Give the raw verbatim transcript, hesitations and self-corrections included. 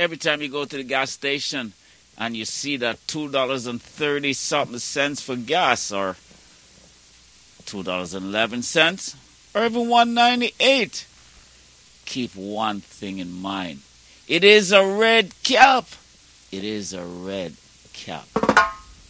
every time you go to the gas station and you see that two dollars and thirty something cents for gas, or two dollars and eleven cents, or even one ninety-eight, keep one thing in mind. It is a red cap. It is a red cap.